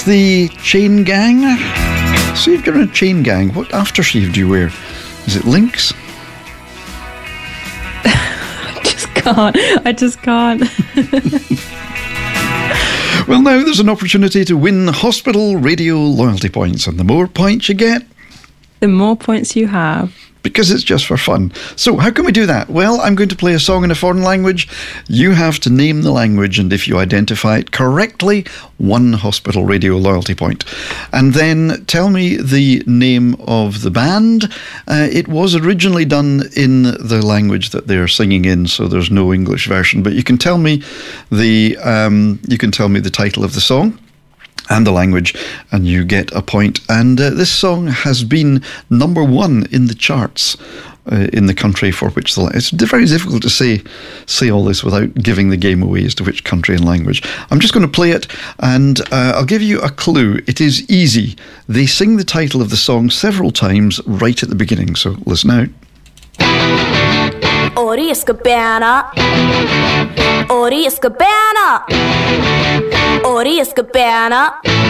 The chain gang. So you've got a chain gang. What aftershave do you wear? Is it Lynx? I just can't. Well, now there's an opportunity to win Hospital Radio loyalty points, and the more points you get, the more points you have. Because it's just for fun. So how can we do that? Well, I'm going to play a song in a foreign language. You have to name the language, and if you identify it correctly, 1 Hospital Radio loyalty point. And then tell me the name of the band. It was originally done in the language that they're singing in, so there's no English version. But you can tell me the title of the song and the language, and you get a point. And this song has been number 1 in the charts in the country for which it's very difficult to say all this without giving the game away as to which country and language. I'm just going to play it, and I'll give you a clue. It is easy. They sing the title of the song several times right at the beginning, so listen out. Ori is Cabana. Ori is Cabana. Ori is Cabana.